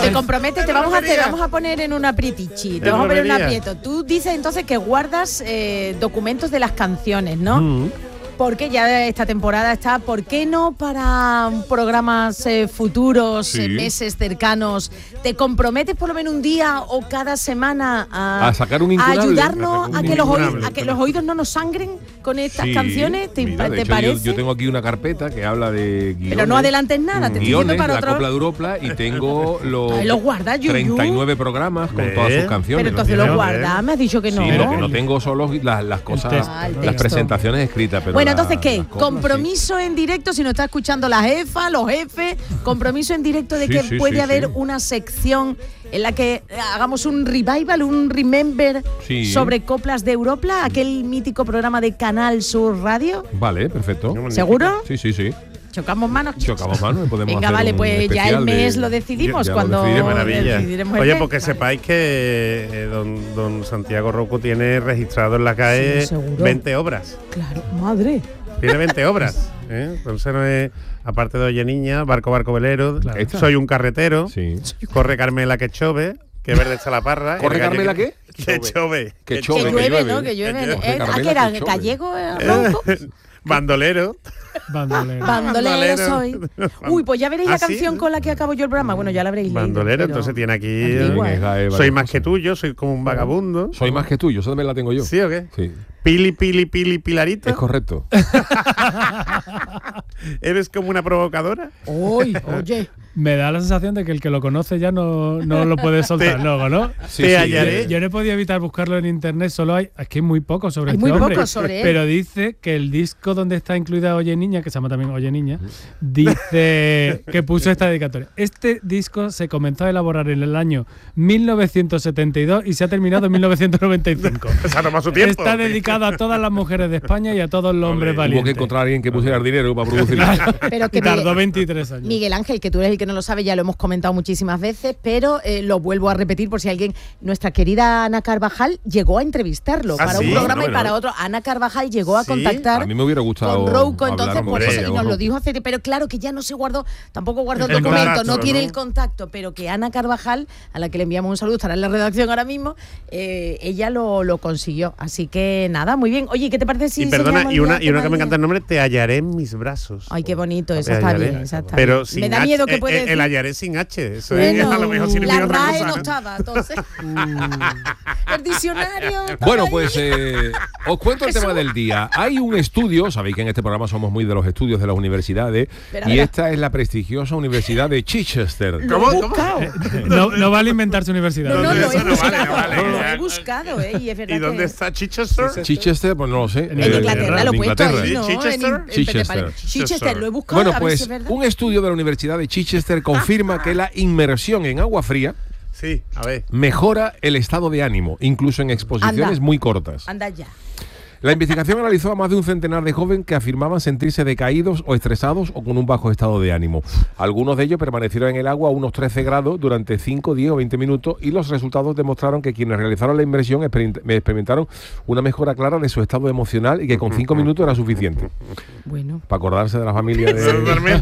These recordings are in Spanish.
te comprometes, te vamos a poner en un aprietichi, te vamos a poner en un aprieto. Tú dices entonces que guardas documentos de las canciones, ¿no? Porque ya esta temporada está, ¿por qué no para programas futuros, meses cercanos? ¿Te comprometes por lo menos un día o cada semana a sacar un incunable, a ayudarnos a que los oídos no nos sangren con estas canciones? ¿Te parece? Yo tengo aquí una carpeta que habla de guiones. Pero no adelantes nada, te estoy diciendo para la otro. Copla de Europa y tengo los guardas, 39 programas con todas sus canciones. Pero entonces los guardas, me has dicho que no. Sí, lo que no tengo son las cosas, las presentaciones escritas. Pero bueno, entonces, ¿qué? Compromiso en directo, si nos está escuchando la jefa, los jefes, compromiso en directo de que puede haber una sección en la que hagamos un revival, un remember sobre coplas de Europla, aquel mítico programa de Canal Sur Radio. Vale, perfecto. ¿Seguro? Sí. Chocamos manos. Y podemos venga, hacer vale, pues ya el mes lo decidimos cuando decidiremos el Oye, mes. porque sepáis que don Santiago Rocco tiene registrado en la CAE 20 obras. Claro, madre. Tiene 20 obras. Entonces no es, aparte de Oye Niña, Barco Velero, Soy un carretero, Corre Carmela que chove, que verde está la parra. ¿Corre Carmela qué? Que chove. Que llueve, ¿no? Que llueve. ¿A qué era? ¿Gallego? Bandolero. Bandolero soy. Uy, pues ya veréis la canción con la que acabo yo el programa. Bueno, ya la habréis leído. Bandolero, entonces tiene aquí Soy más que tuyo, soy como un vagabundo. Soy más que tuyo, eso también la tengo yo. ¿Sí o qué? Sí. Pili, Pilarito. Es correcto. ¿Eres como una provocadora? Oye. Me da la sensación de que el que lo conoce ya no lo puede soltar luego, ¿no? Te hallaré. Yo no he podido evitar buscarlo en internet, solo es que hay muy poco sobre este hombre. Muy poco sobre él. Pero dice que el disco donde está incluida Oye Niña, que se llama también Oye Niña, dice que puso esta dedicatoria. Este disco se comenzó a elaborar en el año 1972 y se ha terminado en 1995. Se ha tomado su tiempo. Está dedicado a todas las mujeres de España y a todos los hombres valientes. Hubo que encontrar a alguien que pusiera el dinero para producirlo. Pero que tardó 23 años. Miguel Ángel, que tú eres el que no lo sabe, ya lo hemos comentado muchísimas veces, pero lo vuelvo a repetir por si alguien. Nuestra querida Ana Carvajal llegó a entrevistarlo para un programa y para otro. Ana Carvajal llegó a contactar. A mí me hubiera gustado con Rouco, entonces por eso, y nos lo Rouco. dijo hace, pero claro que ya no se guardó, tampoco guardó el documento, no tiene el contacto, pero que Ana Carvajal, a la que le enviamos un saludo, estará en la redacción ahora mismo, ella lo consiguió. Así que nada, muy bien. Oye, ¿qué te parece si perdona, y una que me encanta el nombre, Te hallaré en mis brazos. Ay, qué bonito, esa está bien. Pero sin me da miedo que puede decir. El hallaré sin H. Eso bueno, a lo mejor significa la otra RAE cosa, no estaba, entonces. El diccionario. Bueno, pues os cuento el tema del día. Hay un estudio, sabéis que en este programa somos muy de los estudios de las universidades, y esta es la prestigiosa Universidad de Chichester. ¿Cómo? No vale inventarse universidad. No, lo eso he no buscado. vale. Lo he buscado, y es verdad. ¿Y dónde está Chichester? Chichester, pues no lo sé. En Inglaterra, lo he puesto ahí, ¿no? Chichester. Chichester, lo he buscado. Bueno, a ver pues si es verdad. un estudio de la Universidad de Chichester confirma que la inmersión en agua fría Sí, a ver. mejora el estado de ánimo, incluso en exposiciones Anda. muy cortas. Anda ya. La investigación analizó a más de un centenar de jóvenes que afirmaban sentirse decaídos o estresados o con un bajo estado de ánimo. Algunos de ellos permanecieron en el agua a unos 13 grados durante 5, 10 o 20 minutos y los resultados demostraron que quienes realizaron la inmersión experimentaron una mejora clara de su estado emocional y que con 5 minutos era suficiente. Bueno. Para acordarse de la familia de...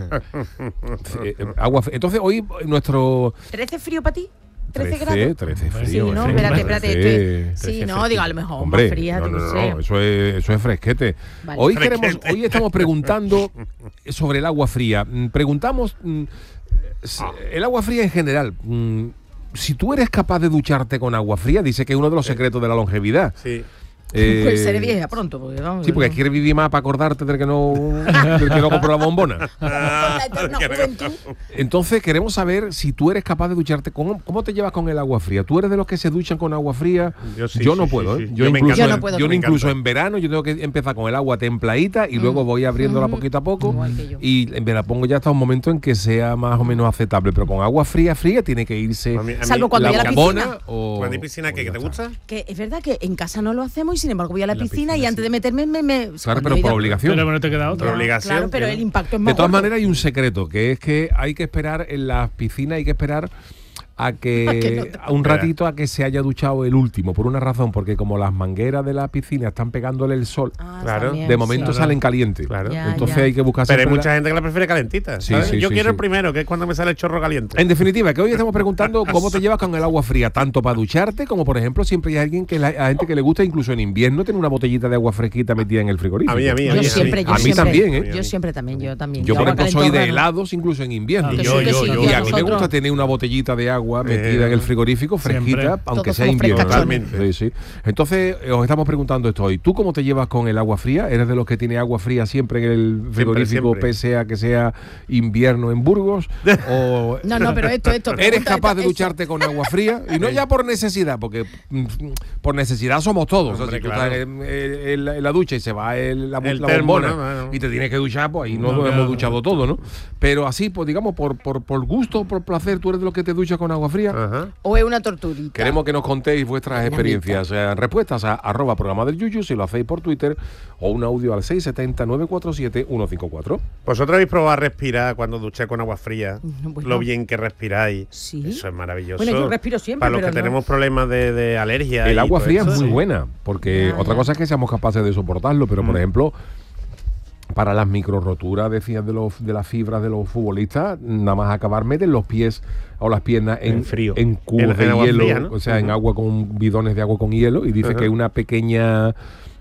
agua. Entonces hoy nuestro... ¿13 frío para ti? 13 grados. 13 frío. Sí, no, espérate. Sí, no, digo, a lo mejor hombre, más fría, no sé. Eso es fresquete. Vale. Hoy estamos preguntando sobre el agua fría. Preguntamos el agua fría en general. Si tú eres capaz de ducharte con agua fría, dice que es uno de los secretos de la longevidad. Sí. Pues seré vieja pronto. Porque, vamos, Sí, porque quieres vivir más para acordarte del que no compró la bombona. la eterna juventud. Entonces queremos saber si tú eres capaz de ducharte. ¿Cómo te llevas con el agua fría? ¿Tú eres de los que se duchan con agua fría? Yo no sí, puedo. sí. Yo me incluso, encanta. no puedo. yo Me incluso encanta. en verano yo tengo que empezar con el agua templadita y luego voy abriéndola poquito a poco Igual que yo. y me la pongo ya hasta un momento en que sea más o menos aceptable. Pero con agua fría tiene que irse A mí- Salvo cuando la voy a la bombona piscina. o... ¿Cuándo hay piscina qué? o ¿Que te ya está. gusta? Que es verdad que en casa no lo hacemos y sin embargo voy a la En la piscina y piscina, antes sí. de meterme Claro, pero por obligación. Pero no te queda otra. Por obligación. Claro, pero que el no. impacto es más De todas gordo. maneras hay un secreto, que es que hay que esperar en las piscinas, hay que esperar a que un ratito a que se haya duchado el último, por una razón, porque como las mangueras de la piscina están pegándole el sol, de momento salen calientes. Claro. Entonces hay que buscar. Pero hay mucha gente que la prefiere calentita. Yo quiero el primero, que es cuando me sale el chorro caliente. En definitiva, que hoy estamos preguntando cómo te llevas con el agua fría, tanto para ducharte como, por ejemplo, siempre hay alguien a gente que le gusta, incluso en invierno, tener una botellita de agua fresquita metida en el frigorífico. A mí también, ¿eh? Yo también. Yo, por ejemplo, soy de helados incluso en invierno. Y a mí me gusta tener una botellita de agua metida en el frigorífico, fresquita, siempre, aunque sea invierno. Totalmente. Sí. Entonces, os estamos preguntando esto hoy. ¿Tú cómo te llevas con el agua fría? ¿Eres de los que tiene agua fría siempre en el frigorífico, pese a que sea invierno en Burgos? O no, pero esto. ¿Eres capaz de ducharte con agua fría? Y no ya por necesidad, porque por necesidad somos todos. Hombre, o sea, si tú estás en la ducha y se va la bombona y te tienes que duchar, pues ahí no hemos duchado todo, ¿no? Pero así, pues digamos, por gusto, por placer, ¿tú eres de los que te duchas con agua fría? ¿O es una torturita? Queremos que nos contéis vuestras experiencias. Respuestas a @programa del Yuyu, si lo hacéis por Twitter, o un audio al 670-947-154. ¿Vosotros habéis probado a respirar cuando ducháis con agua fría? Bueno. Lo bien que respiráis. Sí. Eso es maravilloso. Bueno, yo respiro siempre, para los que tenemos problemas de alergia. El agua fría es muy buena, porque otra cosa es que seamos capaces de soportarlo, pero por ejemplo, para las microroturas, decías, de las fibras de los futbolistas, nada más acabar, meten los pies o las piernas en frío, en cubos de hielo, fría, ¿no? O sea, en agua con bidones de agua con hielo, y dice que una pequeña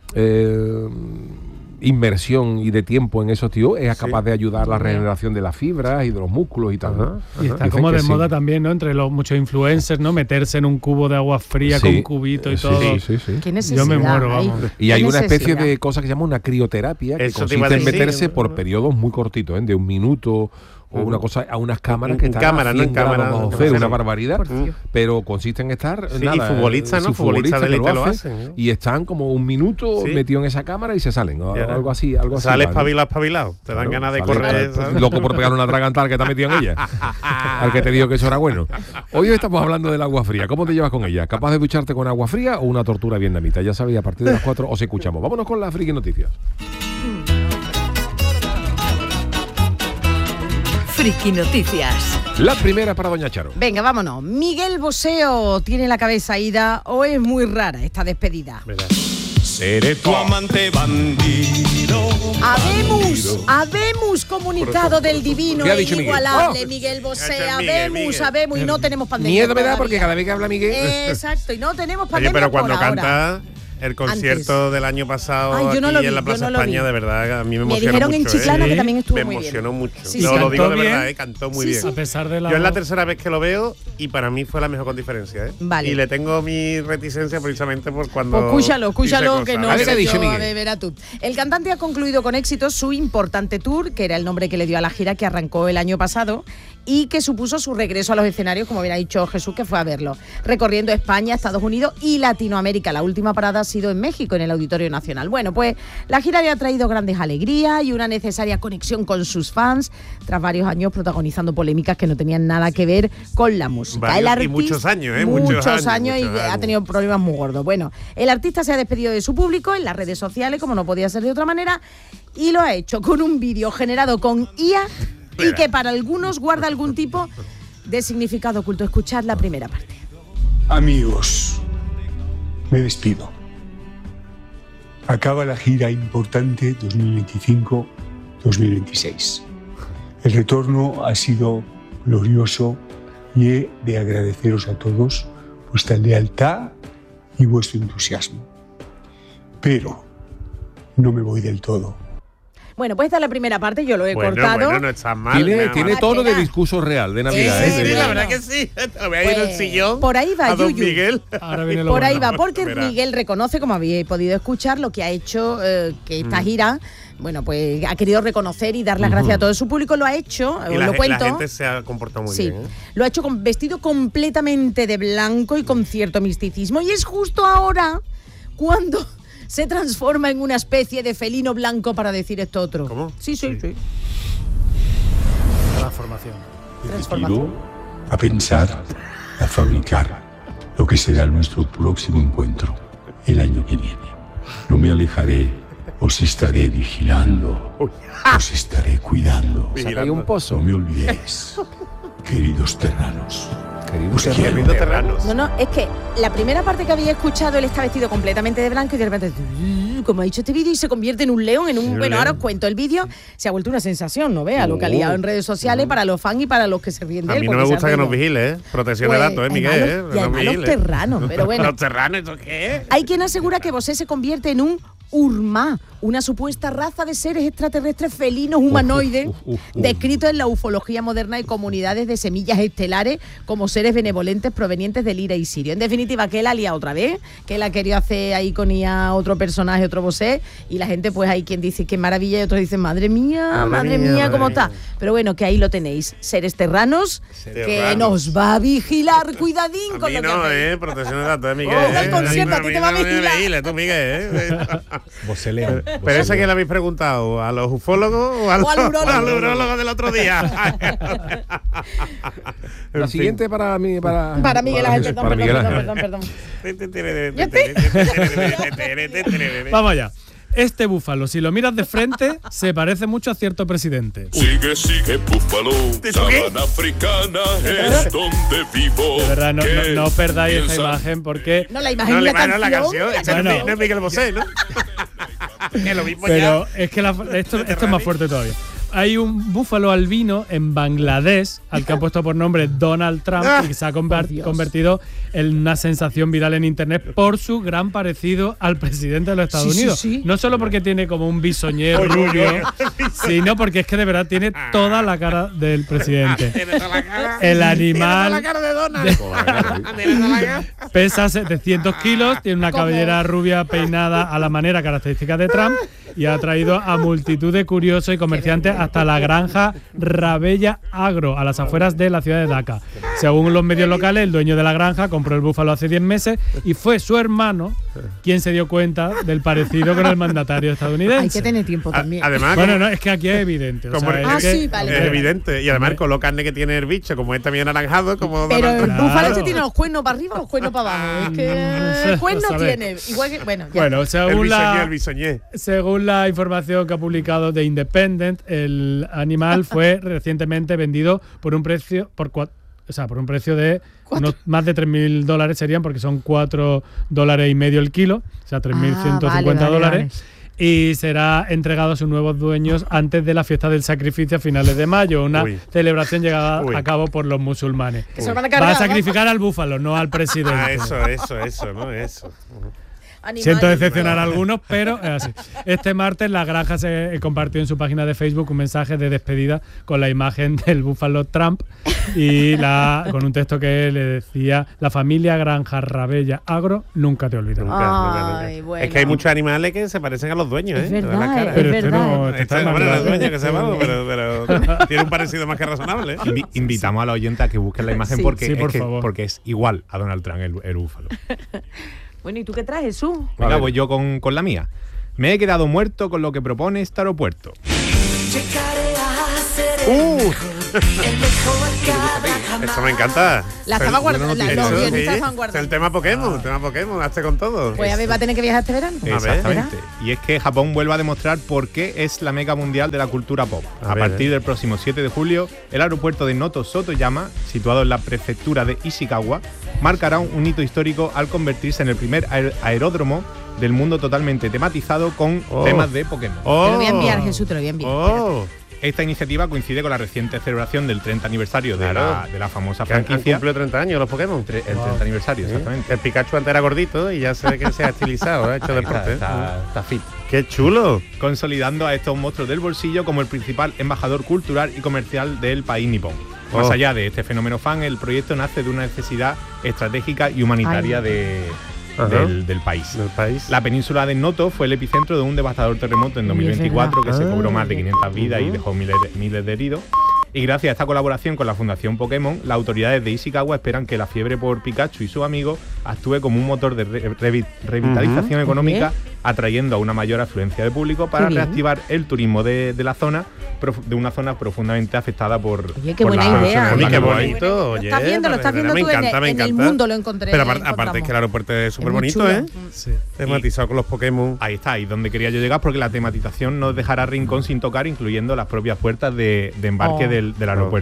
inmersión y de tiempo en esos tíos es capaz de ayudar a la regeneración de las fibras y de los músculos y tal, ¿no? Y está como de moda también, ¿no? Entre los muchos influencers, ¿no? Meterse en un cubo de agua fría con cubito y todo. Sí. ¿Qué necesidad? Yo me muero, vamos. Y hay una especie de cosa que se llama una crioterapia, que consiste en meterse por periodos muy cortitos, de un minuto o una cosa, a unas cámaras que están a 100 grados bajo cero, una barbaridad, pero consiste en estar y futbolistas, ¿no? Futbolistas de élite lo hacen, y están como un minuto metidos en esa cámara y se salen, algo así. Sales espabilado, te dan ganas de correr. Loco por pegar una atragantal que está metido en ella, al que te digo que eso era bueno. Hoy estamos hablando del agua fría. ¿Cómo te llevas con ella? ¿Capaz de ducharte con agua fría o una tortura vietnamita? Ya sabéis, a partir de las 4 os escuchamos. Vámonos con las friki noticias. Friki Noticias. La primera para doña Charo. Venga, vámonos. Miguel Bosé tiene la cabeza ida o es muy rara esta despedida. ¿Verdad? Seré tu amante bandido. Habemos comunicado del divino e inigualable Miguel Bosé. Habemos, y no tenemos pandemia. Miedo me da porque cada vez que habla Miguel. Exacto, y no tenemos pandemia. Oye, pero cuando por canta ahora. El concierto del año pasado aquí en la Plaza España, de verdad, a mí me emocionó mucho. Me dijeron en Chiclana que también estuvo muy bien. Me emocionó mucho. Lo digo de verdad, cantó muy bien. A pesar de Yo es la tercera vez que lo veo y para mí fue la mejor con diferencia. Vale. Y le tengo mi reticencia precisamente por cuando... Pues escúchalo, que no sé yo, Miguel. verá tú. El cantante ha concluido con éxito su importante tour, que era el nombre que le dio a la gira que arrancó el año pasado, y que supuso su regreso a los escenarios, como bien ha dicho Jesús, que fue a verlo, recorriendo España, Estados Unidos y Latinoamérica. La última parada ha sido en México, en el Auditorio Nacional. Bueno, pues la gira le ha traído grandes alegrías y una necesaria conexión con sus fans, tras varios años protagonizando polémicas que no tenían nada que ver con la música. Y muchos años, Muchos años y ha tenido problemas muy gordos. Bueno, el artista se ha despedido de su público en las redes sociales, como no podía ser de otra manera, y lo ha hecho con un vídeo generado con IA y que para algunos guarda algún tipo de significado oculto. Escuchad la primera parte. Amigos, me despido. Acaba la gira importante 2025-2026. El retorno ha sido glorioso y he de agradeceros a todos vuestra lealtad y vuestro entusiasmo. Pero no me voy del todo. Bueno, pues esta es la primera parte, yo lo he cortado. Bueno, no está mal. Tiene tono de discurso real, de Navidad. Sí, la verdad que sí. Te voy a ir al sillón. Por ahí va, Yuyu. Miguel. Por ahí va, porque Miguel reconoce, como habéis podido escuchar, lo que ha hecho que esta gira, bueno, pues ha querido reconocer y dar las gracias a todo su público. Lo ha hecho, y lo cuento. La gente se ha comportado muy bien. Lo ha hecho vestido completamente de blanco y con cierto misticismo. Y es justo ahora cuando se transforma en una especie de felino blanco para decir esto otro. ¿Cómo? Sí. Transformación. A pensar, a fabricar lo que será nuestro próximo encuentro el año que viene. No me alejaré, os estaré vigilando, os estaré cuidando. Hay un pozo. No me olvidéis, queridos terranos. Queridos terranos. No, es que la primera parte que había escuchado, él está vestido completamente de blanco y de repente, como ha dicho este vídeo, y se convierte en un león, ahora os cuento el vídeo, se ha vuelto una sensación, ¿no vea? Lo que ha liado en redes sociales para los fans y para los que se ríen de él. A mí no me gusta que nos vigile, Protección de datos, Miguel. Y además los terranos, pero bueno. ¿Los terranos eso qué? Hay quien asegura que Bosé se convierte en un Urma, una supuesta raza de seres extraterrestres felinos humanoides descritos en la ufología moderna y comunidades de semillas estelares como seres benevolentes provenientes del Ira y Sirio. En definitiva, que él ha liado otra vez, que él ha querido hacer ahí con IA otro personaje, otro Bosé, y la gente pues hay quien dice qué maravilla y otros dicen madre mía, cómo está. Pero bueno, que ahí lo tenéis, seres terranos, que nos va a vigilar, cuidadín a con mí lo que no, hacéis. Protección de datos, Miguel. El concierto a ti te va a vigilar. Tú, Miguel, Boseleo. Pero ese que le habéis preguntado, ¿a los ufólogos o al urólogo del otro día? La siguiente para mí, para Miguel Ángel, perdón. Vamos allá. Este búfalo, si lo miras de frente, se parece mucho a cierto presidente. Sigue, búfalo. Sabana africana es donde vivo. De verdad, no os perdáis esta imagen porque... No, la imagen no, la canción. No es Miguel Bosé, ¿no? Es lo mismo. Pero es que esto es más fuerte todavía. Hay un búfalo albino en Bangladesh al que han puesto por nombre Donald Trump y que se ha convertido en una sensación viral en internet por su gran parecido al presidente de los Estados Unidos. Sí. No solo porque tiene como un bisoñé rubio, sino porque es que de verdad tiene toda la cara del presidente. El animal la cara de Donald. Pesa 700 kilos, tiene una cabellera rubia peinada a la manera característica de Trump y ha traído a multitud de curiosos y comerciantes hasta la granja Rabella Agro, a las afueras de la ciudad de Dhaka. Según los medios locales, el dueño de la granja compró el búfalo hace 10 meses y fue su hermano quien se dio cuenta del parecido con el mandatario estadounidense. Hay que tener tiempo también. Además, bueno, no, es que aquí es evidente. Es evidente. Y además con lo carne que tiene el bicho, como es también anaranjado, como pero el búfalo este tiene los cuernos para arriba o los cuernos para abajo. Es que el cuerno tiene. Igual que, bueno, según la información que ha publicado The Independent, el animal fue recientemente vendido por un precio de más de $3.000 serían, porque son $4.50 el kilo, o sea, $3.150. Vale. Y será entregado a sus nuevos dueños antes de la fiesta del sacrificio a finales de mayo, una celebración llevada a cabo por los musulmanes. Va a sacrificar al búfalo, no al presidente. Eso. Siento decepcionar a algunos, pero es así. Este martes la granja se compartió en su página de Facebook un mensaje de despedida con la imagen del búfalo Trump y con un texto que le decía: la familia Granja Rabella Agro nunca te olvidará. Nunca. Bueno. Es que hay muchos animales que se parecen a los dueños, es verdad, la cara. Pero los dueños que se van, pero tiene un parecido más que razonable. Invitamos a la oyente a que busquen la imagen porque es igual a Donald Trump el búfalo. Bueno, ¿y tú qué traes, Jesús? Venga, pues yo con la mía. Me he quedado muerto con lo que propone este aeropuerto. Eso me encanta. La estaba guardando. Los guionistas estaban guardando. Es el tema Pokémon, hazte con todo. Pues a ver, va a tener que viajar este verano. Exactamente. Y es que Japón vuelve a demostrar por qué es la meca mundial de la cultura pop. A partir del próximo 7 de julio, el aeropuerto de Noto Sotoyama, situado en la prefectura de Ishikawa, marcará un hito histórico al convertirse en el primer aeródromo del mundo totalmente tematizado con temas de Pokémon. Te lo voy a enviar, Jesús, te lo voy a enviar. Esta iniciativa coincide con la reciente celebración del 30 aniversario de la famosa franquicia. Han cumplido 30 años los Pokémon. El 30 aniversario, exactamente. El Pikachu antes era gordito y ya se ve que se ha estilizado, ha hecho deporte. Está fit. ¡Qué chulo! Consolidando a estos monstruos del bolsillo como el principal embajador cultural y comercial del país nipón. Más allá de este fenómeno fan, el proyecto nace de una necesidad estratégica y humanitaria del país. La península de Noto fue el epicentro de un devastador terremoto en 2024 que se cobró más de 500 vidas y dejó miles de heridos. Y gracias a esta colaboración con la Fundación Pokémon, las autoridades de Ishikawa esperan que la fiebre por Pikachu y sus amigos actúe como un motor de revitalización económica, atrayendo a una mayor afluencia de público para reactivar el turismo de la zona, de una zona profundamente afectada por... Oye, qué buena idea. Qué bonito. Oye, lo estás viendo tú en el mundo, lo encontré. Pero aparte es que el aeropuerto es súper bonito, ¿eh? Sí. Tematizado con los Pokémon. Ahí está, ahí donde quería yo llegar, porque la tematización no dejará rincón sin tocar, incluyendo las propias puertas de embarque del aeropuerto.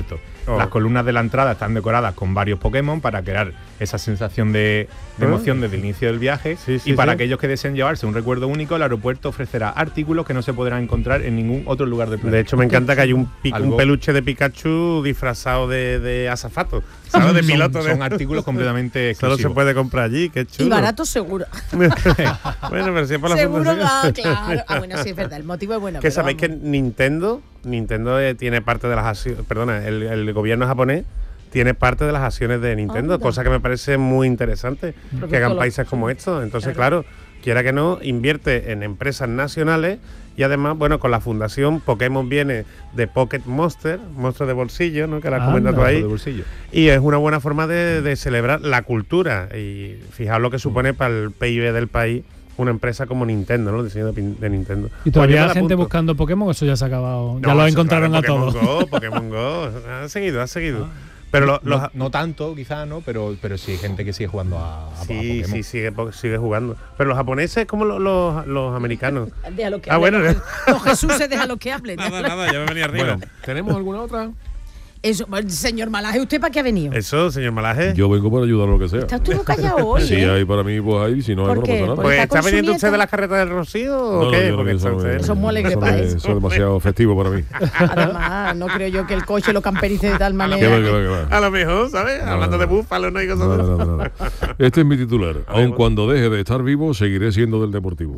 Las columnas de la entrada están decoradas con varios Pokémon para crear esa sensación de emoción desde el inicio del viaje. Y para aquellos que deseen llevarse un recuerdo único, el aeropuerto ofrecerá artículos que no se podrán encontrar en ningún otro lugar del planeta. De hecho, me encanta que hay un peluche de Pikachu disfrazado de azafato, ¿sabes? De piloto. Son artículos completamente exclusivos. Solo se puede comprar allí, qué chulo. Y barato seguro. Bueno, pero si es por la seguro fundación. claro. Bueno, sí, es verdad, el motivo es bueno. Que sabéis que Nintendo tiene parte de las acciones, perdona, el gobierno japonés tiene parte de las acciones de Nintendo, cosa que me parece muy interesante, que hagan países como estos. Entonces, claro, quiera que no, invierte en empresas nacionales y además, bueno, con la fundación Pokémon viene de Pocket Monster, monstruo de bolsillo, ¿no? Que la has comentado ahí. Y es una buena forma de celebrar la cultura y fijaos lo que supone para el PIB del país una empresa como Nintendo, ¿no? El diseño de Nintendo. ¿Y todavía hay gente buscando Pokémon? Eso ya se ha acabado. No, ya lo encontraron a todos. Pokémon Go. Ha seguido. Pero no tanto, quizá, ¿no? Pero sí hay gente que sigue jugando a Pokémon. Sí, sigue jugando. Pero los japoneses, como los americanos. Deja que hablen. Bueno. Los Jesuses, deja lo que hablen. Nada, ya me venía arriba. Bueno, ¿tenemos alguna otra? Eso, señor Malaje, ¿usted para qué ha venido? Eso, señor Malaje. Yo vengo para ayudar a lo que sea. ¿Estás tú callado hoy? Si hay para mí, pues ahí. Si no hay, no pasa nada. Pues ¿está pendiente usted de las carretas del Rocío o qué? Porque eso es muy alegre para eso. Eso es demasiado festivo para mí. Además, no creo yo que el coche lo camperice de tal manera. ¿Qué va? A lo mejor, ¿sabes? Hablando de búfalo, no hay cosas. No. Este es mi titular. Aun cuando deje de estar vivo, seguiré siendo del Deportivo.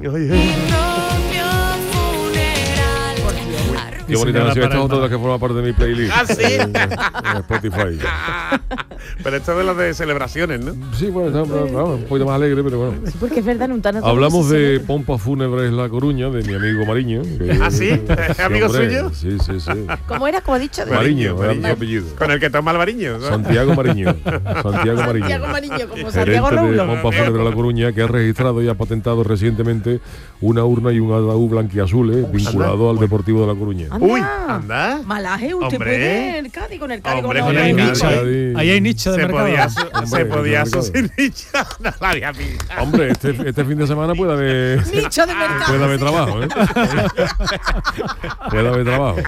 Qué bonita canción. Esta es otra de las que forma parte de mi playlist. ¿Ah, sí? En Spotify. Pero esto es de las de celebraciones, ¿no? Sí, bueno, está un poquito más alegre, pero bueno. Sí, porque es verdad, hablamos de Pompas Fúnebres La Coruña, de mi amigo Mariño. ¿Ah, sí? ¿Es amigo suyo? Sí. ¿Cómo era? ¿Cómo ha dicho? Mariño. Apellido. Con el que toma el Mariño, ¿no? Santiago Mariño, como Santiago Roulo. De Pompas Fúnebres La Coruña, que ha registrado y ha patentado recientemente una urna y un ataúd blanquiazules vinculado al Deportivo de La Coruña. Uy, anda. Malaje, usted puede el Cádiz con el Cádiz. Ahí hay nicho de mercado. Se podía asociar nicho. Hombre, este fin de semana puede haber nicho de mercado. Puede haber trabajo, ¿eh? Puede haber trabajo.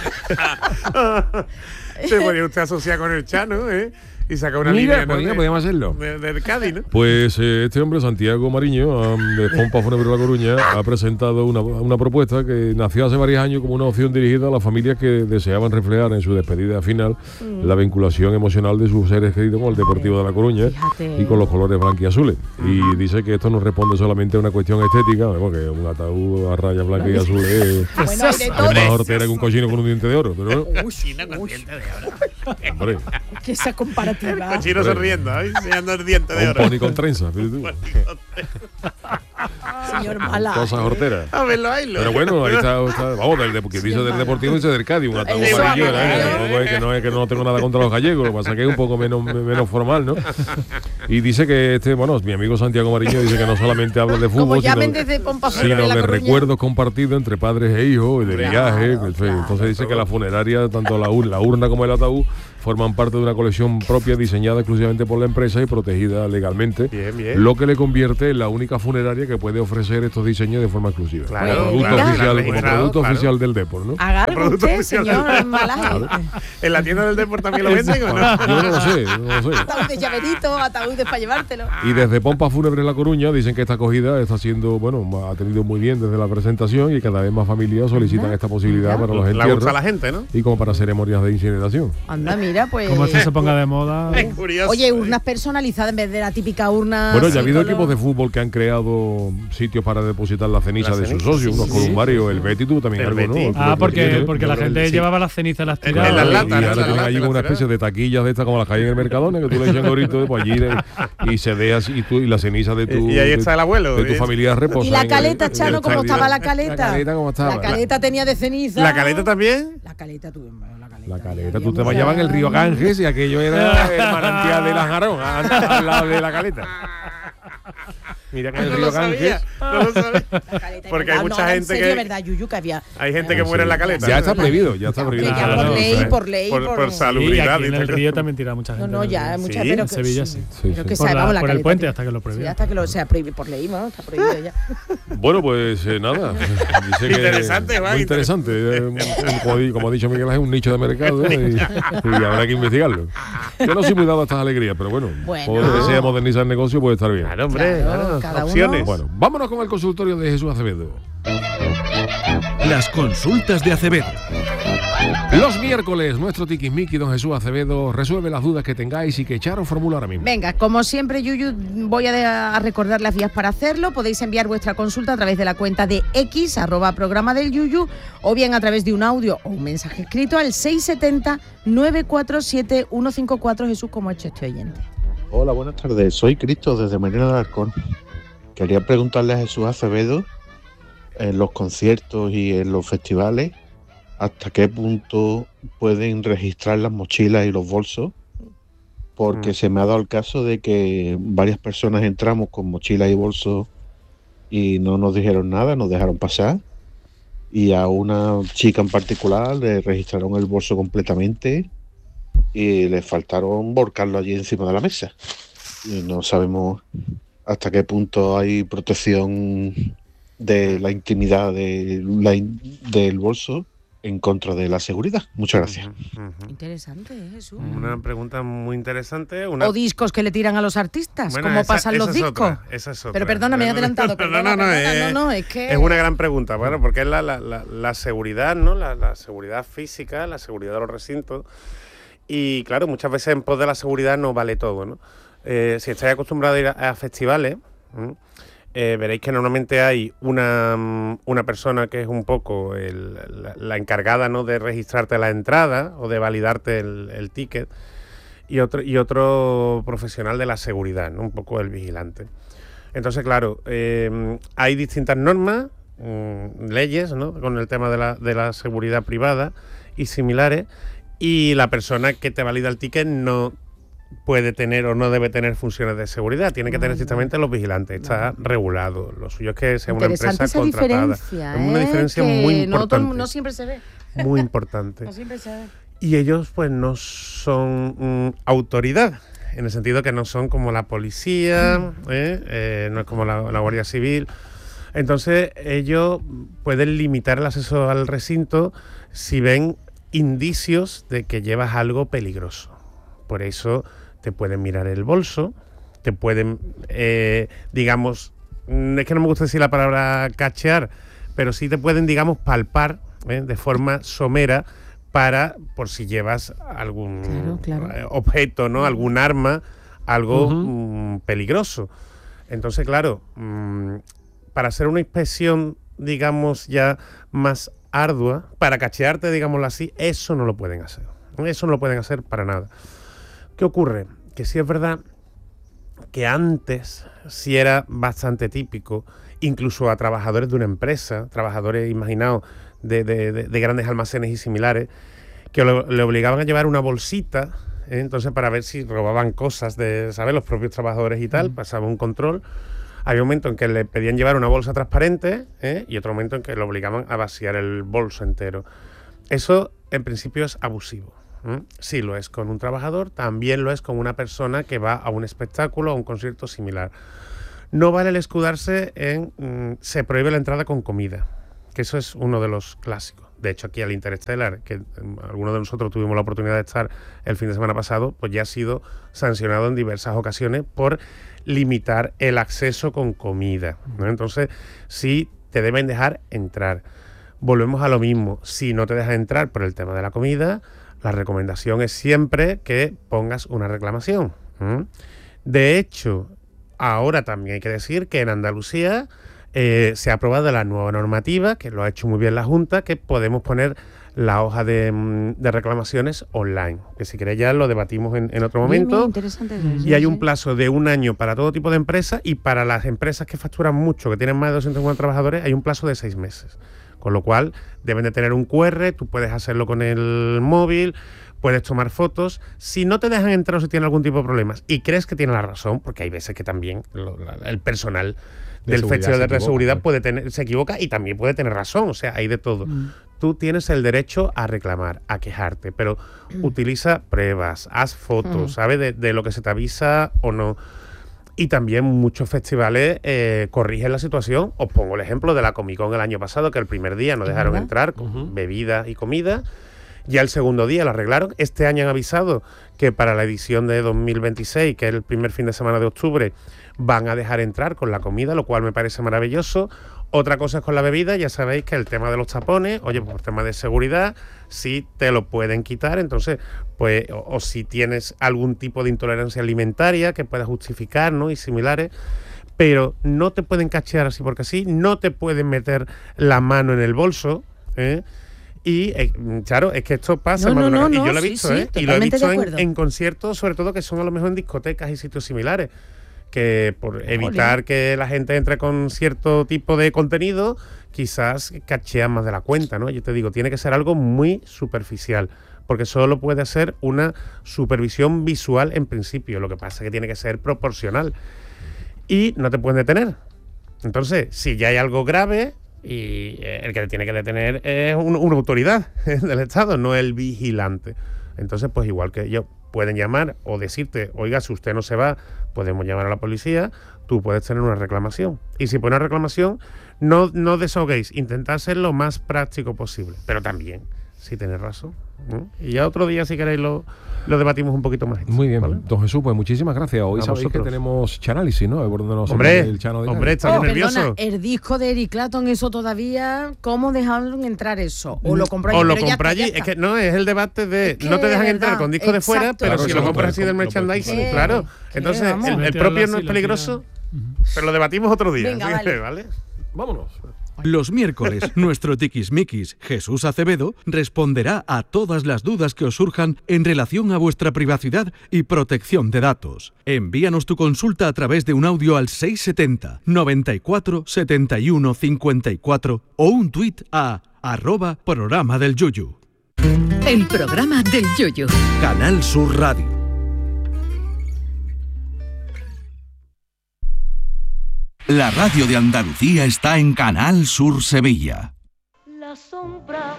Se podía usted asociar con el Chano, ¿eh? Y saca una línea, ¿no? Podríamos hacerlo. Del Cádiz, ¿no? Pues este hombre, Santiago Mariño, de Pompas Fúnebres La Coruña, ha presentado una propuesta que nació hace varios años como una opción dirigida a las familias que deseaban reflejar en su despedida final la vinculación emocional de sus seres queridos con el Deportivo de La Coruña. Fíjate. Y con los colores blanquiazules. Y dice que esto no responde solamente a una cuestión estética, porque un ataúd a rayas blancas y azules es más hortera que un cochino con un diente de oro. Pero un cochino con diente de oro. Hombre. Que esa comparativa. El cochino sonriendo, enseñando el diente de oro. Un pony con trenza. Señor Malaje. Cosas horteras. A verlo, ahí. Pero bueno, ahí está vamos, porque dice del Deportivo, dice del Cádiz, un ataúd amarillo. No es que no tengo nada contra los gallegos, lo que pasa es que es un poco menos formal, ¿no? Y dice que mi amigo Santiago Mariño dice que no solamente habla de fútbol, sino de recuerdos compartidos entre padres e hijos, y de viajes. Entonces dice que la funeraria, tanto la urna como el ataúd, forman parte de una colección propia diseñada exclusivamente por la empresa y protegida legalmente, lo que le convierte en la única funeraria que puede ofrecer estos diseños de forma exclusiva. Claro, producto oficial del Depor, ¿no? Haga algo usted, señor Malaje. ¿En la tienda del Depor también lo venden o no? Yo no lo sé. Ataúd de llaverito, ataúdes para llevártelo. Y desde Pompas Fúnebres La Coruña dicen que esta acogida está siendo, ha tenido muy bien desde la presentación y cada vez más familias solicitan esta posibilidad para los entierros. La gusta la gente, ¿no? Y como para ceremonias de incineración. Anda, mira, pues. Como esto se ponga de moda. Es curioso. Oye, urnas personalizadas en vez de la típica urna. Bueno, ya ha habido equipos de fútbol que han creado sitios para depositar la ceniza de sus socios, unos columbarios, el Betis tuvo también algo, ¿no? Porque la gente llevaba las cenizas, las tiraba. En las latas. Y ahora tienen allí una especie de taquillas de estas como las que hay en el Mercadona, que tú le echas gorrito pues allí y se dejas y la ceniza de tu. Y ahí está el abuelo. De tu familia reposa. Y la caleta, Chano, ¿cómo estaba la caleta? La caleta, ¿cómo estaba? La caleta tenía de ceniza. ¿La caleta también? La caleta tuve. La caleta, tú te bañabas en el río Ganges y aquello era el manantial de la Jarón, al lado de la caleta. Mira que en el río Ganges. No lo sabía. Porque hay mucha gente que. ¿Verdad, Yuyu, que había? Hay gente que muere en la caleta. Ya está prohibido, ya está prohibido. Ya por ley. Por salubridad. Y aquí en el río también tira mucha gente. No, ya, mucha, Sí, pero en que Sevilla sí. Pero que se vamos, la por el caleta, puente tío. hasta que lo prohíben. Sí, hasta que lo sea prohibido por ley, ¿no? Está prohibido ya. Bueno, pues nada. Dice que Interesante, muy interesante. Como ha dicho Miguel Ángel, un nicho de mercado y habrá que investigarlo. Yo no soy muy dado a estas alegrías, pero bueno, todo lo que sea modernizar el negocio puede estar bien. Claro, hombre, Claro, cada opciones. uno. Bueno, vámonos con el consultorio de Jesús Acevedo. Las consultas de Acevedo. Los miércoles, nuestro tiquismiqui, don Jesús Acevedo, resuelve las dudas que tengáis y que Charo formula ahora mismo. Venga, como siempre, Yuyu, voy a recordar las vías para hacerlo. Podéis enviar vuestra consulta a través de la cuenta de X, @programa del Yuyu, o bien a través de un audio o un mensaje escrito al 670-947-154. Jesús, ¿cómo ha hecho este oyente? Hola, buenas tardes. Soy Cristo desde Marina del Alarcón. Quería preguntarle a Jesús Acevedo, en los conciertos y en los festivales, ¿hasta qué punto pueden registrar las mochilas y los bolsos? Porque se me ha dado el caso de que varias personas entramos con mochilas y bolsos y no nos dijeron nada, nos dejaron pasar. Y a una chica en particular le registraron el bolso completamente y le faltaron volcarlo allí encima de la mesa. Y no sabemos hasta qué punto hay protección de la intimidad del bolso en contra de la seguridad. Muchas gracias. Interesante, Jesús. Una pregunta muy interesante. O discos que le tiran a los artistas, Bueno, como esa- pasan esa los es discos. otra, esa es otra. Pero perdona, me he adelantado. No, es que... Es una gran pregunta, bueno, porque es la seguridad, ¿no? La seguridad física, la seguridad de los recintos. Y claro, muchas veces en pos de la seguridad no vale todo, ¿no? Si estáis acostumbrados a ir a festivales, veréis que normalmente hay una persona que es un poco la encargada, ¿no?, de registrarte la entrada o de validarte el ticket, y otro profesional de la seguridad, ¿no?, un poco el vigilante. Entonces, claro, hay distintas normas, leyes, ¿no?, con el tema de la seguridad privada y similares, y la persona que te valida el ticket no puede tener o no debe tener funciones de seguridad, tiene que tener estrictamente los vigilantes, está regulado. Lo suyo es que sea una empresa esa contratada. diferencia, Es una diferencia que muy importante. No siempre se ve. Muy importante. No siempre se ve. Y ellos pues no son autoridad, en el sentido que no son como la policía, no es como la Guardia Civil. Entonces ellos pueden limitar el acceso al recinto si ven indicios de que llevas algo peligroso. Por eso te pueden mirar el bolso, te pueden, digamos, es que no me gusta decir la palabra cachear, pero sí te pueden, digamos, palpar de forma somera por si llevas algún objeto, ¿no?, algún arma, algo peligroso. Entonces, claro, para hacer una inspección, digamos, ya más ardua, para cachearte, digámoslo así, eso no lo pueden hacer. Eso no lo pueden hacer para nada. ¿Qué ocurre? Que sí es verdad que antes sí era bastante típico, incluso a trabajadores de una empresa, trabajadores, imaginaos, de grandes almacenes y similares, que le obligaban a llevar una bolsita, entonces para ver si robaban cosas de, ¿sabes?, los propios trabajadores y tal, pasaba un control. Había un momento en que le pedían llevar una bolsa transparente, y otro momento en que le obligaban a vaciar el bolso entero. Eso, en principio, es abusivo. Sí lo es con un trabajador, también lo es con una persona que va a un espectáculo o a un concierto similar. No vale el escudarse en se prohíbe la entrada con comida, que eso es uno de los clásicos. De hecho, aquí al Interstellar, que algunos de nosotros tuvimos la oportunidad de estar el fin de semana pasado, pues ya ha sido sancionado en diversas ocasiones por limitar el acceso con comida, ¿no? Entonces, sí te deben dejar entrar. Volvemos a lo mismo, si no te dejan entrar por el tema de la comida, la recomendación es siempre que pongas una reclamación. De hecho, ahora también hay que decir que en Andalucía se ha aprobado la nueva normativa, que lo ha hecho muy bien la Junta, que podemos poner la hoja de reclamaciones online, que si queréis ya lo debatimos en otro momento. Bien, interesante. Y hay un plazo de 1 año para todo tipo de empresas, y para las empresas que facturan mucho, que tienen más de 250 trabajadores, hay un plazo de 6 meses. Con lo cual, deben de tener un QR, tú puedes hacerlo con el móvil, puedes tomar fotos. Si no te dejan entrar o si tienes algún tipo de problemas y crees que tiene la razón, porque hay veces que también el personal del Festival de Seguridad se equivoca y también puede tener razón, o sea, hay de todo. Tú tienes el derecho a reclamar, a quejarte, pero utiliza pruebas, haz fotos, ¿sabes? De lo que se te avisa o no. Y también muchos festivales corrigen la situación. Os pongo el ejemplo de la Comic Con el año pasado, que el primer día nos dejaron entrar con bebida y comida. Ya el segundo día lo arreglaron. Este año han avisado que para la edición de 2026, que es el primer fin de semana de octubre, van a dejar entrar con la comida, lo cual me parece maravilloso. Otra cosa es con la bebida, ya sabéis que el tema de los tapones, oye, por tema de seguridad, sí te lo pueden quitar, entonces, pues, o si tienes algún tipo de intolerancia alimentaria que pueda justificar, ¿no? Y similares, pero no te pueden cachear así porque sí, no te pueden meter la mano en el bolso, Y claro, es que esto pasa, y yo lo he visto, y lo he visto en conciertos, sobre todo que son a lo mejor en discotecas y sitios similares, que por evitar que la gente entre con cierto tipo de contenido, quizás cachean más de la cuenta, ¿no? Yo te digo, tiene que ser algo muy superficial, porque solo puede ser una supervisión visual en principio, lo que pasa es que tiene que ser proporcional y no te pueden detener. Entonces, si ya hay algo grave, y el que te tiene que detener es una autoridad del Estado, no el vigilante. Entonces, pues igual que ellos pueden llamar o decirte, oiga, si usted no se va, podemos llamar a la policía, tú puedes tener una reclamación. Y si pones una reclamación, no desahoguéis, intentad ser lo más práctico posible, pero también, si tenéis razón. Y ya otro día, si queréis, lo debatimos un poquito más. Muy bien, ¿vale? Don Jesús, pues muchísimas gracias. Hoy sabéis que tenemos Chanálisis, ¿no? Hombre, está nervioso. Perdona, el disco de Eric Clapton, eso todavía, ¿cómo dejaron entrar eso? O lo compró allí. O lo compró allí. Es que no, es el debate de no te dejan entrar con disco de fuera, pero si lo compras así del merchandising, claro. Entonces, el propio no es peligroso, pero lo debatimos otro día. Venga, ¿vale? Vámonos. Los miércoles, nuestro tiquismiquis Jesús Acevedo responderá a todas las dudas que os surjan en relación a vuestra privacidad y protección de datos. Envíanos tu consulta a través de un audio al 670 94 71 54 o un tuit a @programa del Yuyu. El programa del Yuyu. Canal Sur Radio. La radio de Andalucía está en Canal Sur Sevilla. La sombra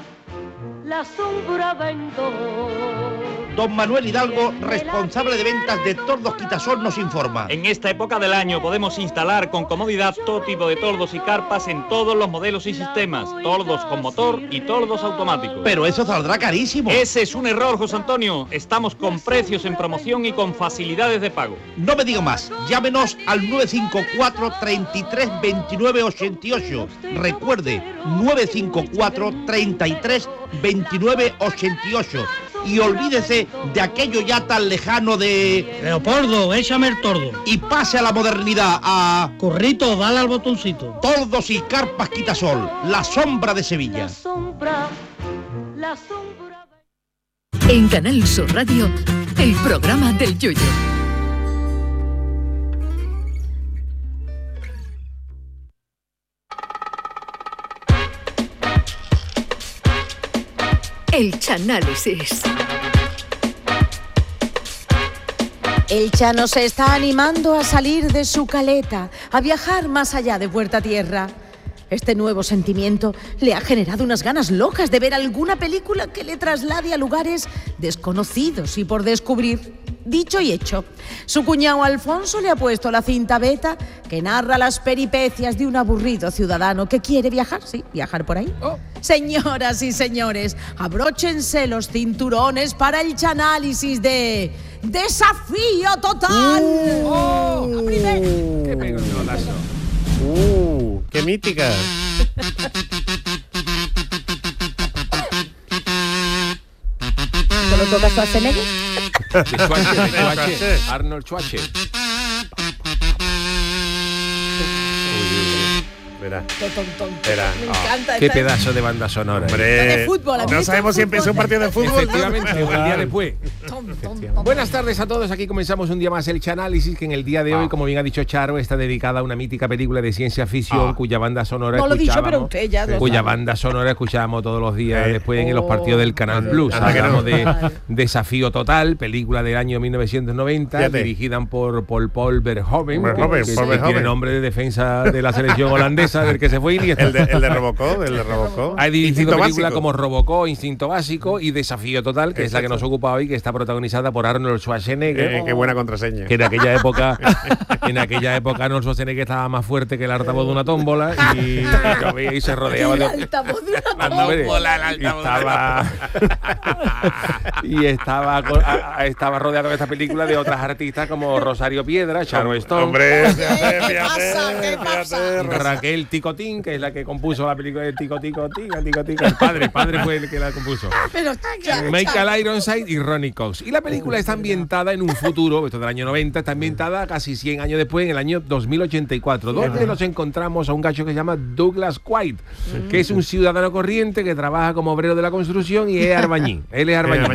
vendo. Don Manuel Hidalgo, responsable de ventas de Tordos Quitasol, nos informa. En esta época del año podemos instalar con comodidad todo tipo de tordos y carpas en todos los modelos y sistemas, tordos con motor y tordos automáticos. Pero eso saldrá carísimo. Ese es un error, José Antonio. Estamos con precios en promoción y con facilidades de pago. No me diga más, llámenos al 954 33 29 88. Recuerde, 954 33 29 88. Y olvídese de aquello ya tan lejano de... Leopoldo, échame el tordo. Y pase a la modernidad, a... Corrito, dale al botoncito. Tordos y carpas Quitasol, la sombra de Sevilla. La sombra. En Canal Sur Radio, el programa del Yuyu. El Chanálisis. El Chano se está animando a salir de su caleta, a viajar más allá de puerta a tierra. Este nuevo sentimiento le ha generado unas ganas locas de ver alguna película que le traslade a lugares desconocidos y por descubrir. Dicho y hecho, su cuñado Alfonso le ha puesto la cinta beta que narra las peripecias de un aburrido ciudadano que quiere viajar, viajar por ahí. Señoras y señores, abróchense los cinturones para el Chanálisis de Desafío Total. ¡Qué pegotazo! ¡Qué mítica! ¿Te lo tocas tú a Schwarzenegger? Arnold Schwarzenegger. Verá. Me encanta. Qué pedazo de banda sonora. Hombre, de fútbol, no sabemos si empezó un partido de fútbol. Efectivamente, o el día después. Buenas tardes a todos, aquí comenzamos un día más el Chanálisis, que en el día de hoy, como bien ha dicho Charo, está dedicada a una mítica película de ciencia ficción cuya banda sonora no lo he dicho, pero usted ya lo cuya sabe. banda sonora escuchábamos todos los días después en los partidos del Canal Plus. Hablamos de Desafío Total, película del año 1990, dirigida por Paul Verhoeven, que tiene nombre de defensa de la selección holandesa, del que se fue Iniesta. El de Robocop, Ha dirigido películas como Robocop, Instinto Básico y Desafío Total, que es la que nos ocupa hoy, que está protagonizada por Arnold Schwarzenegger. Qué buena contraseña. Que en aquella época Arnold Schwarzenegger estaba más fuerte que el altavoz de una tómbola y se rodeaba de... altavoz de una tómbola. Y estaba rodeado en esta película de otras artistas como Rosario Piedra, Sharon Stone. Hombre, ¿Qué pasa? Raquel Ticotín, que es la que compuso la película de Tico. El padre fue el que la compuso. Pero Michael Ironside y Ronnie Cox. Y la película está ambientada en un futuro, esto del año 90, está ambientada casi 100 años después, en el año 2084, donde nos encontramos a un gacho que se llama Douglas White, que es un ciudadano corriente que trabaja como obrero de la construcción y es arbañí. Él es arbañí.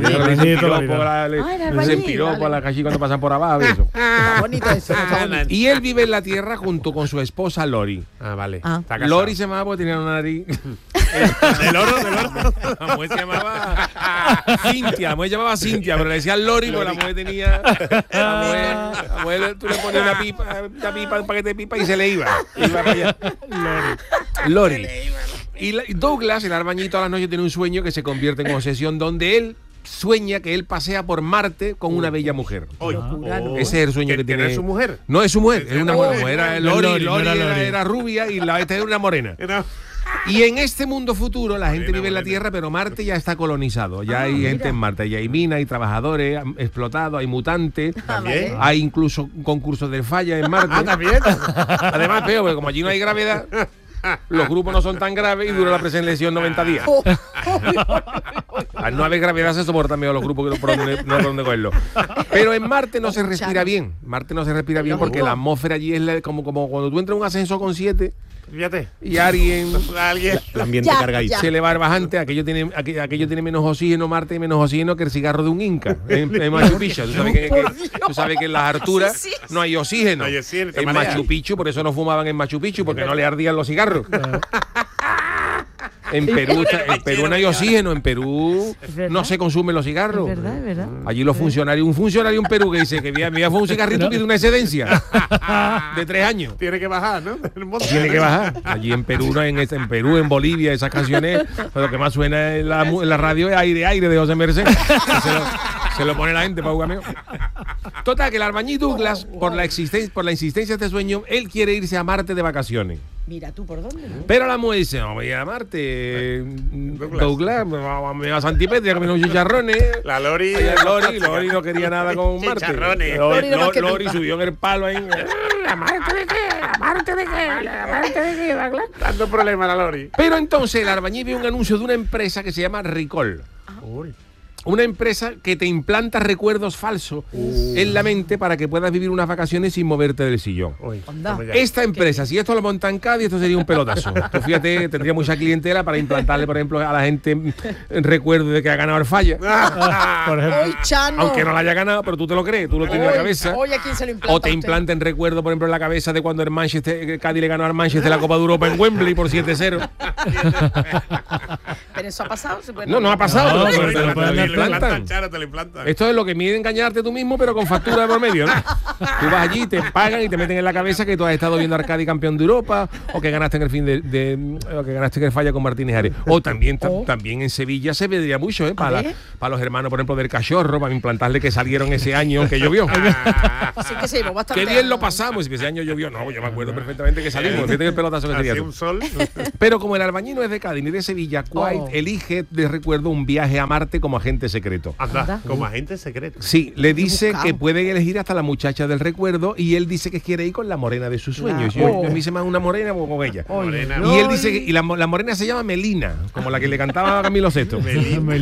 Se empiró por la calle cuando pasan por abajo. Eso. Bonito eso. Y él vive en la tierra junto con su esposa Lori. Vale. Lori se llamaba porque tenía una nariz. ¿Del oro? La mujer se llamaba Cintia. La mujer llamaba Cintia, pero le decían Lori porque la mujer tenía. La mujer tú le ponías un paquete de pipa y se le iba. Iba para allá. Lori. Y Douglas, el arbañito, a las noches tiene un sueño que se convierte en obsesión, donde él sueña que él pasea por Marte con una bella mujer. Ese es el sueño que tiene. ¿Es su mujer? No es su mujer, es una mujer. Era Lori era rubia y esta era una morena. Y en este mundo futuro la gente vive en la Tierra, pero Marte ya está colonizado. Ya hay gente en Marte, ya hay minas, hay trabajadores explotados, hay mutantes, hay incluso concursos de falla en Marte. También. Además, peor, porque como allí no hay gravedad, los grupos no son tan graves y dura la preselección 90 días. Al no haber gravedad se soportan mejor los grupos que no hay por dónde cogerlo. Pero en Marte no se respira bien. Marte no se respira bien porque la atmósfera allí es como cuando tú entras en un ascensor con 7. Fíjate. Y alguien el ambiente cargadito. Se le va bajante, aquello tiene menos oxígeno, Marte, y menos oxígeno que el cigarro de un inca en Machu Picchu. Tú sabes que en las alturas no hay oxígeno. En Machu Picchu, por eso no fumaban en Machu Picchu, porque no le ardían los cigarros. En Perú no hay oxígeno, en Perú no se consumen los cigarros. Es verdad. Allí los funcionarios, un funcionario en Perú que dice que me fue un cigarrito y pide una excedencia de 3 años. Tiene que bajar, ¿no? Tiene que bajar. Allí en Perú, en Bolivia, esas canciones, lo que más suena en la radio es Aire de José Merced. Se lo pone la gente para jugar. Total, que el arbañí Douglas, por la insistencia de este sueño, él quiere irse a Marte de vacaciones. Mira tú por dónde, ¿no? Pero la mujer dice, no voy a Marte, Douglas, me va a Santipetria a comer unos chicharrones. La Lori no quería nada con Marte. Chicharrones. Lori subió en el palo ahí. ¿La Marte de qué, Douglas? Dando problemas a la Lori. Pero entonces el arbañí ve un anuncio de una empresa que se llama Recall. Una empresa que te implanta recuerdos falsos en la mente para que puedas vivir unas vacaciones sin moverte del sillón. Esta empresa, si esto lo monta en Cádiz, esto sería un pelotazo. Tú fíjate, tendría mucha clientela para implantarle, por ejemplo, a la gente recuerdo de que ha ganado el falla. Por ejemplo. Aunque no la haya ganado, pero tú te lo crees, tú lo tienes en la cabeza. ¿A quién se lo implanta? O te implanten recuerdo, por ejemplo, en la cabeza de cuando Cádiz le ganó al Manchester la Copa de Europa en Wembley por 7-0. Pero eso ha pasado. No ha pasado. Te lo implantan. Esto es lo que mide engañarte tú mismo, pero con factura de por medio, ¿no? Tú vas allí, te pagan y te meten en la cabeza que tú has estado viendo Arcadi campeón de Europa, o que ganaste en el fin o que ganaste en el falla con Martínez Ares. O también en Sevilla se vendría mucho, para los hermanos, por ejemplo, del Cachorro, para implantarle que salieron ese año que llovió. Así que se bastante. Qué bien lo pasamos, ese año llovió. No, yo me acuerdo perfectamente que salimos. Fíjate que el pelotazo que sería. Un sol. Pero como el albañil no es de Cádiz ni de Sevilla, White elige de recuerdo un viaje a Marte como agente secreto. Anda, como agente secreto. Sí, le dice que pueden elegir hasta la muchacha del recuerdo y él dice que quiere ir con la morena de sus sueños. Yo me hice más una morena o con ella. Y él dice que la morena se llama Melina, como la que le cantaba a Camilo VI. Melina.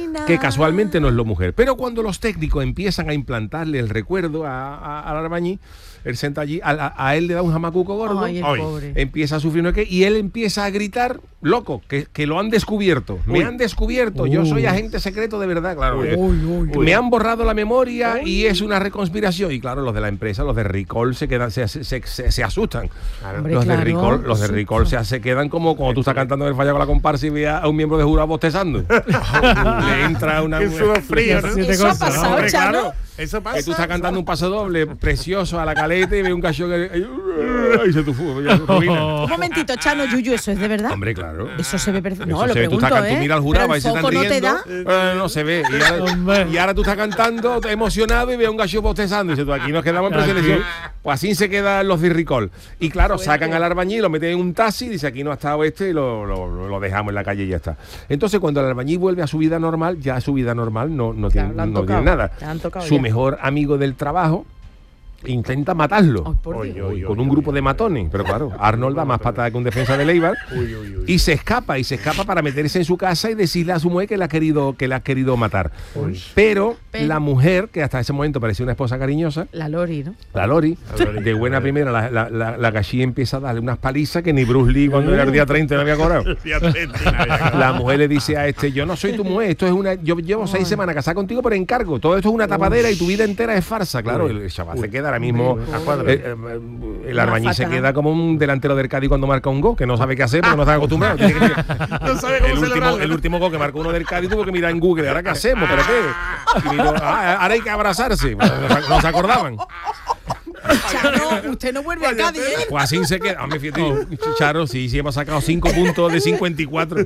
que casualmente no es la mujer. Pero cuando los técnicos empiezan a implantarle el recuerdo al albañil, él senta allí, a él le da un jamacuco gordo. Ay, el pobre. Empieza a sufrir, ¿no? Y él empieza a gritar, loco, que lo han descubierto. Me han descubierto, yo soy agente secreto de verdad, claro. Me han borrado la memoria y es una reconspiración. Y claro, los de la empresa, los de Ricol, se quedan, se asustan. Hombre, los claro, de Ricol se quedan como cuando tú estás cantando el falla con la comparsa y veas a un miembro de jurado bostezando. Le entra una... frío, ¿no? Eso ha pasado, Hombre, Chano. claro. Eso pasa. Que tú estás cantando un paso doble precioso a la caleta y ve un cacho que... y se ruina. Un momentito, Chano, Yuyu, ¿eso es de verdad? Hombre, claro. Eso se ve perfecto. Eso No, lo se ve, pregunto, tú mira al jurado, ahí se están no te riendo. da. No se ve. Y ahora tú estás cantando emocionado y ves a un gallo bostezando. Y dices tú, aquí nos quedamos en preselección. Pues así se quedan los de Ricol. Y claro, sacan al albañil, lo meten en un taxi, dice aquí no ha estado y lo dejamos en la calle y ya está. Entonces cuando el albañil vuelve a su vida normal, ya su vida normal no tiene nada. Su mejor amigo del trabajo intenta matarlo con un grupo de matones, pero claro, Arnold da más patada que un defensa de Leibar y se escapa para meterse en su casa y decirle a su mujer que la ha querido matar. Pero la mujer, que hasta ese momento parecía una esposa cariñosa, la Lori, ¿no? La Lori, de buena primera, la Gachi empieza a darle unas palizas que ni Bruce Lee cuando era el día 30 no había cobrado. La mujer le dice a yo no soy tu mujer, esto es yo llevo 6 semanas casada contigo por encargo, todo esto es una tapadera y tu vida entera es farsa. Claro, el chaval se queda ahora mismo, el albañil se queda como un delantero del Cádiz cuando marca un gol, que no sabe qué hacer porque no está acostumbrado. No sabe cómo el último gol que marcó uno del Cádiz tuvo que mirar en Google, ¿ahora qué hacemos? ¿Pero qué? Y miró, ahora hay que abrazarse. No se acordaban. Charo, usted no vuelve a Cádiz, ¿eh? Pues así se queda. Fíjate, Charo, sí hemos sacado 5 puntos de 54.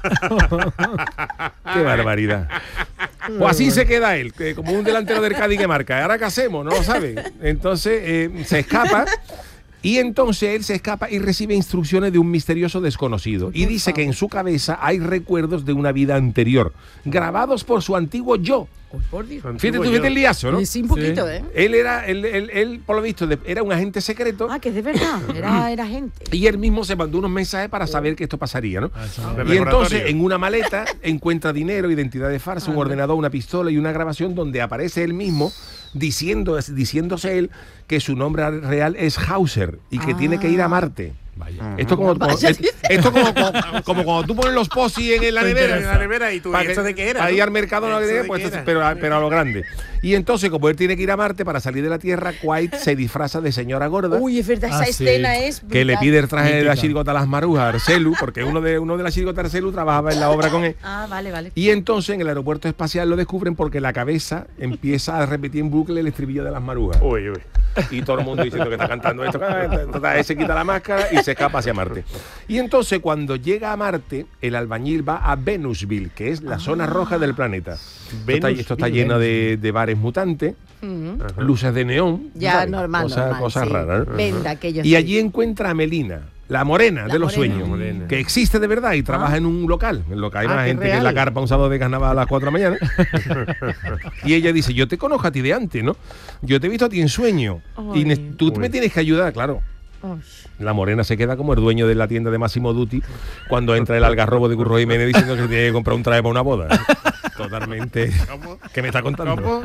Qué barbaridad. Pues así se queda él, como un delantero del Cádiz que marca. ¿Ahora qué hacemos? No lo sabe. Entonces se escapa. Y entonces él se escapa y recibe instrucciones de un misterioso desconocido. Y dice que en su cabeza hay recuerdos de una vida anterior, grabados por su antiguo yo. Por Dios. Fíjate el liazo, ¿no? Sí, un poquito, ¿eh? Él, por lo visto, era un agente secreto. Ah, que es de verdad, era agente. Y él mismo se mandó unos mensajes para saber que esto pasaría, ¿no? Y entonces, en una maleta, encuentra dinero, identidad de farsa, un ordenador, una pistola y una grabación donde aparece él mismo diciéndose él que su nombre real es Hauser y que tiene que ir a Marte. Vaya. Esto como cuando tú pones los posis en la nevera y tú, ¿y esto de qué era? Ahí al mercado pero a lo grande. Y entonces, como él tiene que ir a Marte para salir de la Tierra, White se disfraza de señora gorda. Uy, es verdad, esa escena es brutal. Que le pide el traje de la chirigota a las marujas a Arcelu, porque uno de las chirigotas de Arcelu trabajaba en la obra con él. Ah, vale. Y entonces en el aeropuerto espacial lo descubren porque la cabeza empieza a repetir en bucle el estribillo de las marujas. Uy. Y todo el mundo diciendo que está cantando esto. Entonces se quita la máscara y se escapa hacia Marte. Y entonces cuando llega a Marte, el albañil va a Venusville, que es la zona roja del planeta. Esto está lleno de bares mutantes, luces de neón. Ya, normal. Cosas raras, ¿no? Venda, aquello y allí encuentra a Melina, la morena de los sueños, que existe de verdad y trabaja en un local. En lo que hay más gente que en la carpa un sábado de carnaval a las 4 de la mañana. Y ella dice, yo te conozco a ti de antes, ¿no? Yo te he visto a ti en sueño. Y tú me tienes que ayudar, claro. La morena se queda como el dueño de la tienda de Massimo Dutti cuando entra el algarrobo de Curro Jiménez diciendo que tiene que comprar un traje para una boda. Totalmente. ¿Qué me está contando?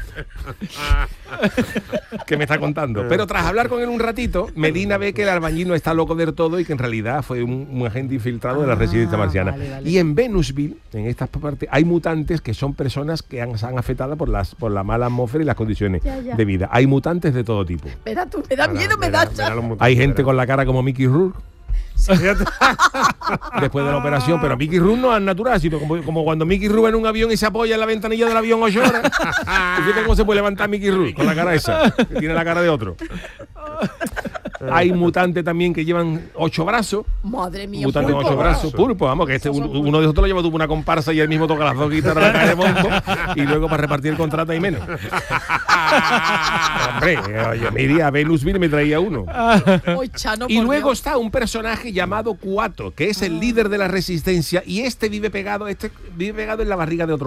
¿Qué me está contando? Pero tras hablar con él un ratito, Medina ve que el albañil no está loco del todo y que en realidad fue un agente infiltrado de la residencia marciana. Vale. Y en Venusville, en estas partes, hay mutantes que son personas que han afectadas por la mala atmósfera y las condiciones de vida. Hay mutantes de todo tipo. Espera tú, me da miedo, me da. Hay gente con la cara como Mickey Rourke. Después de la operación, pero Mickey Rourke no es natural, sino como cuando Mickey Rourke en un avión y se apoya en la ventanilla del avión 8 horas. Fíjate cómo se puede levantar Mickey Rourke con la cara esa, que tiene la cara de otro. Hay mutantes también que llevan 8 brazos. Madre mía, mutantes con 8 brazos. Pulpo, vamos, que uno de nosotros lo lleva una comparsa y él mismo toca las 2 guitarras de la caja de monco y luego para repartir el contrato hay menos. Hombre, yo me iría a Venusville y me traía uno. Y luego está un personaje llamado Kuato, que es el líder de la resistencia y vive pegado en la barriga de otro